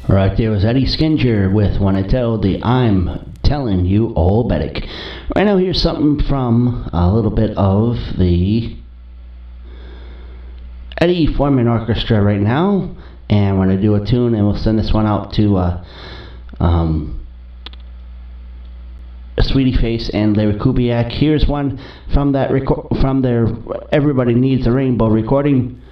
Right there was Eddie Skinger with When I Tell the I'm Telling You All About It. Right now, here's something from a little bit of the Eddie Foreman Orchestra right now. And we're going to do a tune, and we'll send this one out to Sweetie Face and Larry Kubiak. Here's one from that from their Everybody Needs a Rainbow recording.